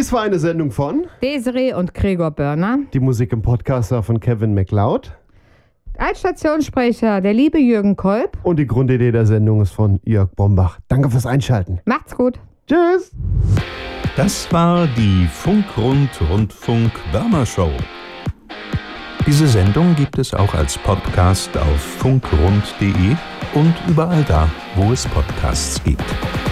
Dies war eine Sendung von Desiree und Gregor Börner. Die Musik im Podcast war von Kevin MacLeod. Als Stationssprecher der liebe Jürgen Kolb. Und die Grundidee der Sendung ist von Jörg Bombach. Danke fürs Einschalten. Macht's gut. Tschüss. Das war die Funkrund-Rundfunk-Börner-Show. Diese Sendung gibt es auch als Podcast auf funkrund.de und überall da, wo es Podcasts gibt.